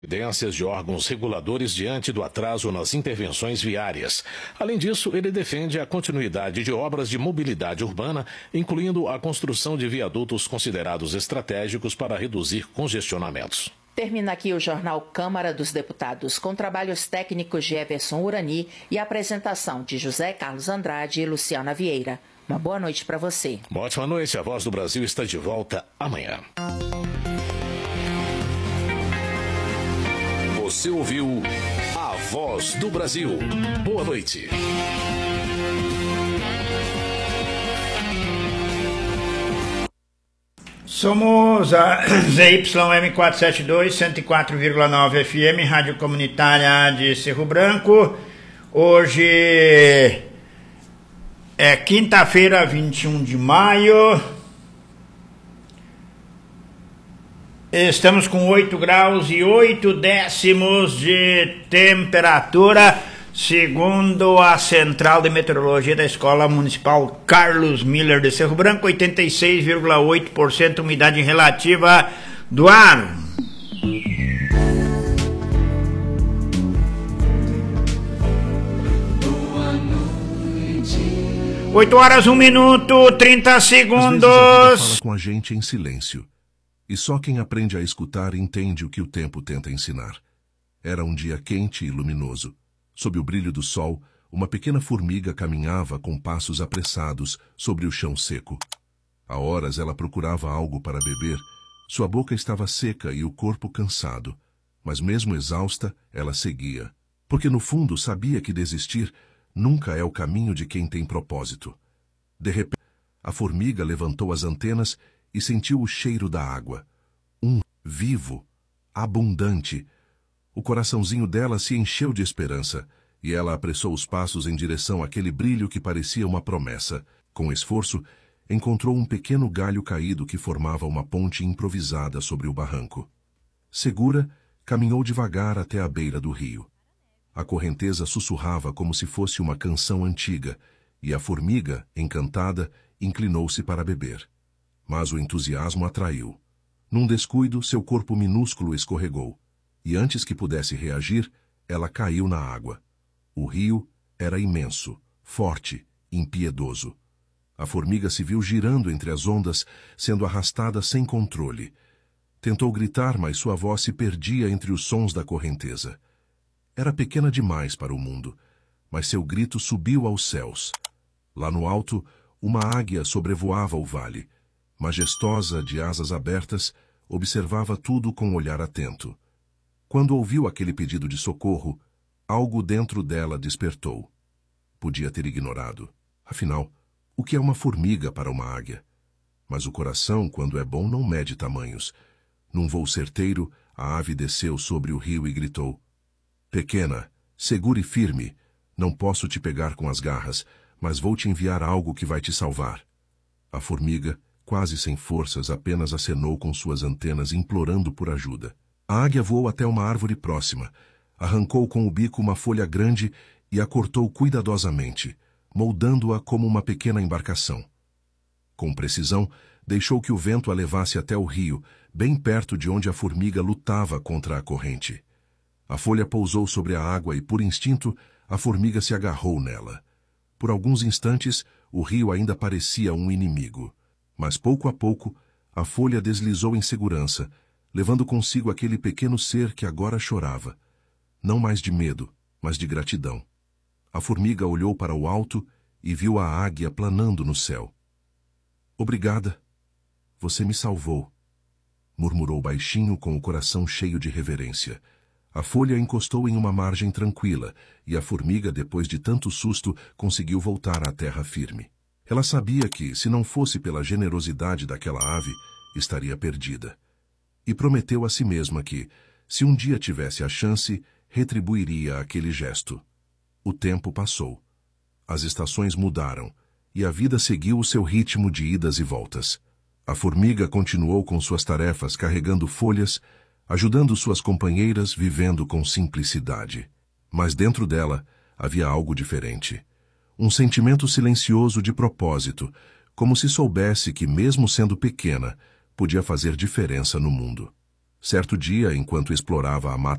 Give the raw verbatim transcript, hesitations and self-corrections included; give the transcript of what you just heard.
Evidências de órgãos reguladores diante do atraso nas intervenções viárias. Além disso, ele defende a continuidade de obras de mobilidade urbana, incluindo a construção de viadutos considerados estratégicos para reduzir congestionamentos. Termina aqui o Jornal Câmara dos Deputados, com trabalhos técnicos de Everson Urani e a apresentação de José Carlos Andrade e Luciana Vieira. Uma boa noite para você. Uma ótima noite. A Voz do Brasil está de volta amanhã. Você ouviu A Voz do Brasil. Boa noite. Somos a Z Y M quatrocentos e setenta e dois, cento e quatro vírgula nove F M, Rádio Comunitária de Cerro Branco. Hoje é quinta-feira, vinte e um de maio. Estamos com oito graus e oito décimos de temperatura, segundo a Central de Meteorologia da Escola Municipal Carlos Miller de Cerro Branco, oitenta e seis vírgula oito por cento umidade relativa do ar. oito horas, um minuto, trinta segundos. Às vezes a vida fala com a gente em silêncio. E só quem aprende a escutar entende o que o tempo tenta ensinar. Era um dia quente e luminoso. Sob o brilho do sol, uma pequena formiga caminhava com passos apressados sobre o chão seco. Há horas ela procurava algo para beber. Sua boca estava seca e o corpo cansado. Mas mesmo exausta, ela seguia. Porque no fundo sabia que desistir nunca é o caminho de quem tem propósito. De repente, a formiga levantou as antenas e sentiu o cheiro da água. Um, vivo, abundante. O coraçãozinho dela se encheu de esperança, e ela apressou os passos em direção àquele brilho que parecia uma promessa. Com esforço, encontrou um pequeno galho caído que formava uma ponte improvisada sobre o barranco. Segura, caminhou devagar até a beira do rio. A correnteza sussurrava como se fosse uma canção antiga, e a formiga, encantada, inclinou-se para beber. Mas o entusiasmo atraiu. Num descuido, seu corpo minúsculo escorregou, e antes que pudesse reagir, ela caiu na água. O rio era imenso, forte, impiedoso. A formiga se viu girando entre as ondas, sendo arrastada sem controle. Tentou gritar, mas sua voz se perdia entre os sons da correnteza. Era pequena demais para o mundo, mas seu grito subiu aos céus. Lá no alto, uma águia sobrevoava o vale. Majestosa, de asas abertas, observava tudo com um olhar atento. Quando ouviu aquele pedido de socorro, algo dentro dela despertou. Podia ter ignorado. Afinal, o que é uma formiga para uma águia? Mas o coração, quando é bom, não mede tamanhos. Num voo certeiro, a ave desceu sobre o rio e gritou: "Pequena, segure firme. Não posso te pegar com as garras, mas vou te enviar algo que vai te salvar." A formiga, quase sem forças, apenas acenou com suas antenas, implorando por ajuda. A águia voou até uma árvore próxima, arrancou com o bico uma folha grande e a cortou cuidadosamente, moldando-a como uma pequena embarcação. Com precisão, deixou que o vento a levasse até o rio, bem perto de onde a formiga lutava contra a corrente. A folha pousou sobre a água e, por instinto, a formiga se agarrou nela. Por alguns instantes, o rio ainda parecia um inimigo. Mas pouco a pouco, a folha deslizou em segurança, levando consigo aquele pequeno ser que agora chorava. Não mais de medo, mas de gratidão. A formiga olhou para o alto e viu a águia planando no céu. "Obrigada. Você me salvou", murmurou baixinho com o coração cheio de reverência. A folha encostou em uma margem tranquila, e a formiga, depois de tanto susto, conseguiu voltar à terra firme. Ela sabia que, se não fosse pela generosidade daquela ave, estaria perdida. E prometeu a si mesma que, se um dia tivesse a chance, retribuiria aquele gesto. O tempo passou. As estações mudaram, e a vida seguiu o seu ritmo de idas e voltas. A formiga continuou com suas tarefas, carregando folhas, ajudando suas companheiras, vivendo com simplicidade. Mas dentro dela havia algo diferente. Um sentimento silencioso de propósito, como se soubesse que, mesmo sendo pequena, podia fazer diferença no mundo. Certo dia, enquanto explorava a mata